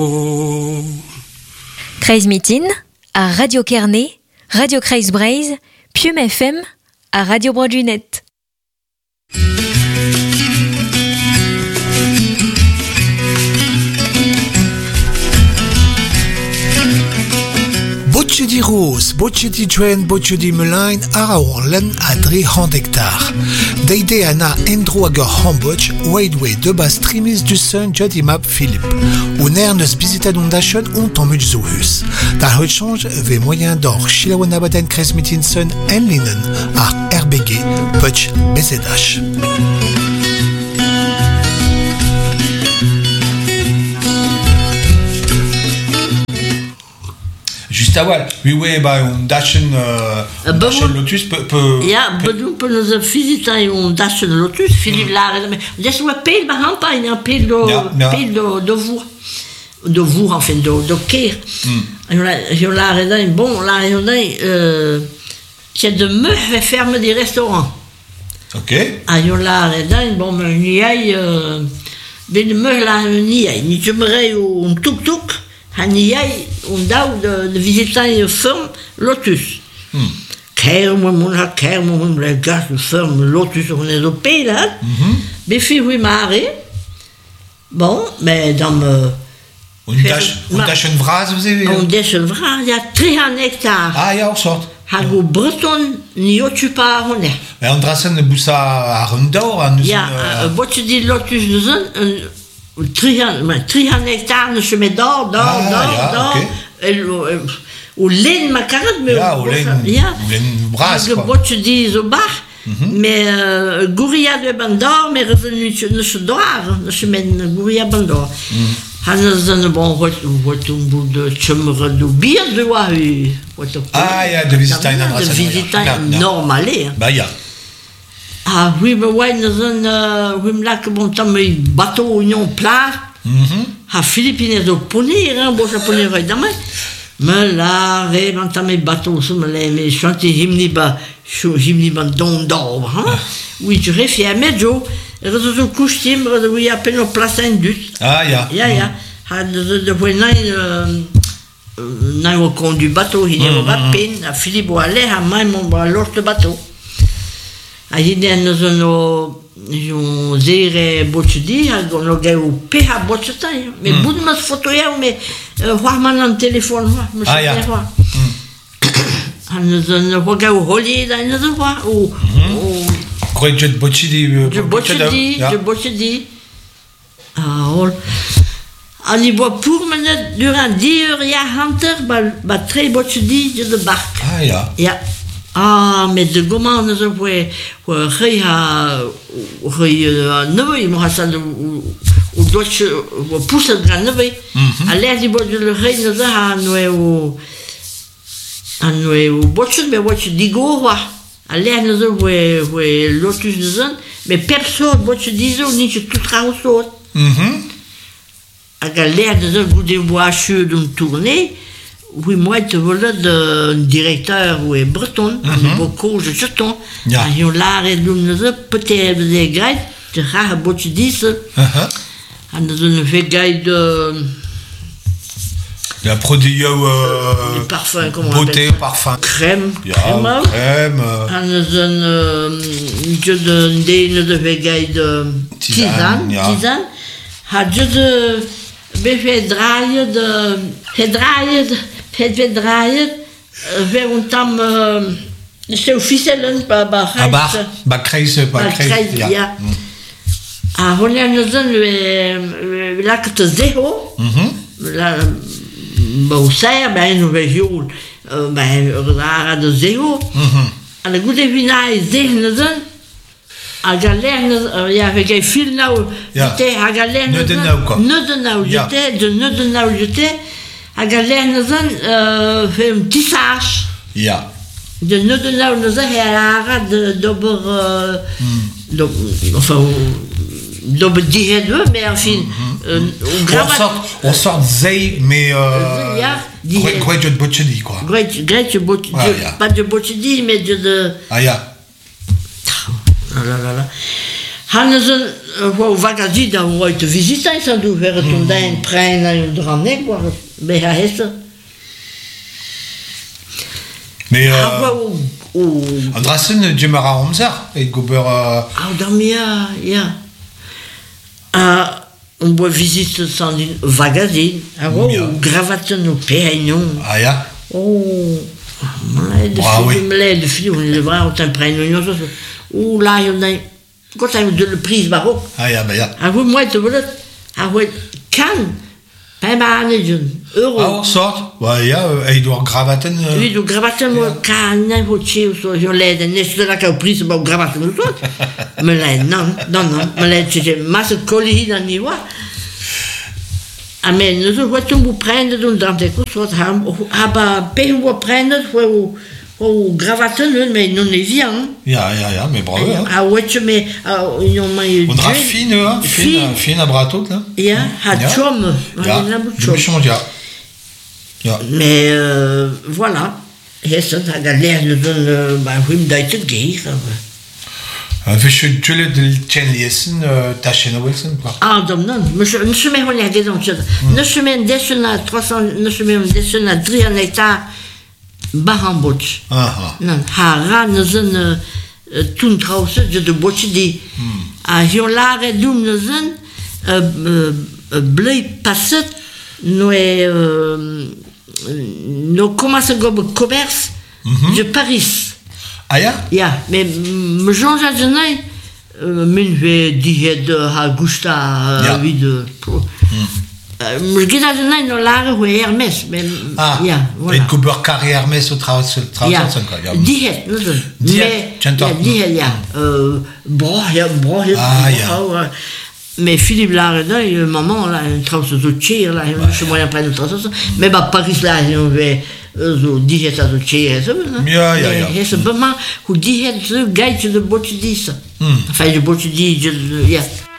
Kreis Mitin à Radio Kerney, Radio Kreis Breizh, Pium FM à Radio Brodunet. Botchedi Rose, Botchedi Dren, Botchedi Melain, Araorlen à 300 hectares. Deide Anna Endro Ager Hamboch, Wadeway de bas streamis du Sun, Jadimap Philippe. Unernes visita d'ondation ont en Mujzohus. Dar rechange, ve moyen d'or, Chilawana-Baden Kreis Mitin Sun, en Linen, à RBG, Putsch, BZH. Juste à Wall. Oui, on Dachen Lotus peut. Ja, bedoel, nous visita un Dachen Lotus, Philippe Lare. Des we peel behampa, een peel do voer. De voer, enfin, de keer. Je Lare dan, bon, Lare dan, c'est de me ferme des restaurants. Ok. Je Lare dan, bon, maar jij, ben de me la niet, niet je merei un tuk-tuk. Jij ondau de visitar een firme Lotus. Kermen, le gars de firme Lotus, on est au pays là. Béfi, oui, maré. Bon, mais dans me. On dash een vraz, vous avez vu? On dash een vraz, il y a 300 hectares. Ah, ja, soort. Hago Breton, ni otupa on est. Mais on drassen de boussa à Rundor, à nous. Ja, wat je dit Lotus, nous sommes. 300 hectares, je mets d'or. Au lait de ma carotte, mais au lait de brasse. Wat je dis au bar, mais Gouria de Bandor, mais revenu ne doar, je mets Gouria Bandor. Hannes dan bon wat een boel de chummer de bier de wahu. Ah ja, de visita in de visita normale. Bah ja. Ah oui, mais ouais, nous avons, oui, là, que bon temps, mais bateau, union plat. Ah, Philippines, au poney, hein, bon, ça poney, ouais, dans mais là, bon temps, mais bateau, ça me l'a, mais chanter hymne, don d'or, hein. Oui, je réfie à Medjo, et je couche, oui, à peine au place indus. Ah, ya. Ya. Ah, de voisin, n'a au compte du bateau, il est au peine, à Philippe, aller, à même, on va l'autre bateau. Aí nós zere botdi, no geu peha bottai, me bud mas fotoia, me man an telefon, me telefon. Nós no geu holi da nós o Croyez de botdi. Ah, on voit pour mener durant 10 heures, il y a hunter, ba très botdi de barque. Ah, ja. Ja. Ah, mais de comment nous avons neuve, moi ça o Deutsche pousse grand neuve. À l'air du bord de le rei nous a nous o botche mais what digo wa. À l'air nous avons Lotus nous mais personne botche diso ni tout trausot. À l'air nous avons des voitures d'une tournée. Oui, moi, je voulais un directeur oui, breton, beaucoup de jetons. Et on l'a réduit, peut-être des guides, de rare bouche 10. Et nous avons fait guide de. La produit parfum, comment beauté, parfum. Crème. Crème. Et nous avons fait guide de tisane. Et je fait draaien, we un tam se officiëlen ba kreis, ja. Ah, on a we laat het zeho. La bauser ben een region ben rara de zeho. En de goede vinaai zeggen a galerne ja we geen veel nou te a galerne ne de nou jete a galerne dan een tissage ja de ne nou no ze herara de dobber enfin dobber die deux mais enfin on sort zee mais great botchedi quoi great botchedi pas de botchedi mais de ah ja Hannezen, hoe vagazie dan ooit te visite zijn, dan weer het ondijn, trein en de ranek, waar het bij haar is. Mais Andrassen, Jemara Omzar, et Gober. Dan ja. On voit visite sans une vagazie, gravaten op Pérignon. Ah ja? De filles, on les voit, on t'en prend une chose. Là, on a. Quand on de le prise baroque. Ah ja, bah ja. Moi, tu veux kan. Pas mal, euro. Ah, sort. Ouais, ja, Edouard Gravaten. Oui, du Gravaten, moi, kan, n'importe où, je l'aide, n'est-ce pas qu'au prise, bon, Gravaten, ou tout. Me l'aide, non, me l'aide, c'était masse de colis dans le niveau. Ah, mais nous, je vois tout vous prendre dans des cours, ah, bah, paye vous prendre, ou Gravaten, mais non, les viens. Ja, mais bravo. Ah, ouais, mais, ils ont mis. On a fine à bratot, là. Ja, chom. Ja, ja. Mais, voilà. Et ça, ça a l'air de donner, oui, d'être gay. Fais-je de Tchenliesen, Tachena Wilson, quoi. Ah, donc non, je suis même regardé dans ce. Je suis même descendu à 300, je suis même descendu à 3 hectares. Bahamboch. Non, hara, nous en tout trousse de bochidi. Ah, j'en l'ai doum nous en bleu passé, nous commençons le commerce de Paris. Ah ja? Ja, mais Jean-Jacques Genet, min fait dire de Augusta, oui de. Je dis à Genet, nous l'avons vu Hermès, mais. Ah, voilà. Et Cooper Carré Hermès au travail, quoi. Dihet, nous sommes. Mais. Dihet, ja. Mais Philippe Lareda, il y a un moment, là, un trousse de tir, là, je suis moyen près de trousse. Mais bah, Paris, là, on avait. Zo dihet à de tir, ça, non? Ja. Et c'est vraiment, où dihet, ce gars, de Botchidis. Enfin, de Botchidis, ja.